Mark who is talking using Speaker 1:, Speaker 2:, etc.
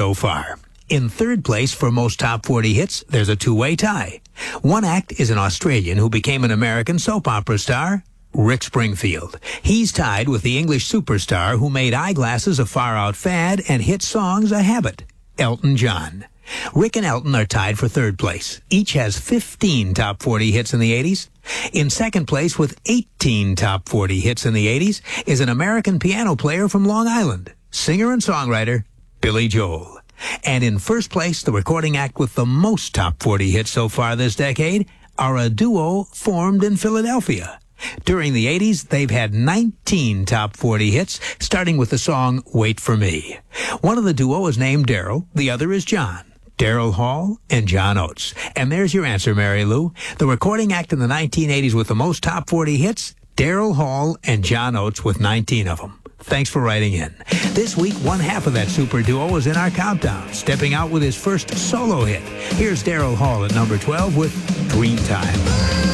Speaker 1: so far. In third place for most top 40 hits, there's a two-way tie. One act is an Australian who became an American soap opera star, Rick Springfield. He's tied with the English superstar who made eyeglasses a far-out fad and hit songs a habit, Elton John. Rick and Elton are tied for third place. Each has 15 top 40 hits in the 80s. In second place with 18 top 40 hits in the 80s is an American piano player from Long Island, singer and songwriter Billy Joel. And in first place, the recording act with the most top 40 hits so far this decade are a duo formed in Philadelphia. During the 80s, they've had 19 top 40 hits, starting with the song Wait for Me. One of the duo is named Daryl, the other is John. Daryl Hall and John Oates. And there's your answer, Mary Lou. The recording act in the 1980s with the most top 40 hits, Daryl Hall and John Oates with 19 of them. Thanks for writing in. This week, one half of that super duo is in our countdown, stepping out with his first solo hit. Here's Daryl Hall at number 12 with Dreamtime.